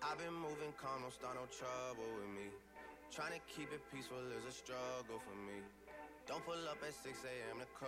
I've been moving calm, don't start no trouble with me. Trying to keep it peaceful is a struggle for me. Don't pull up at 6 a.m. to cut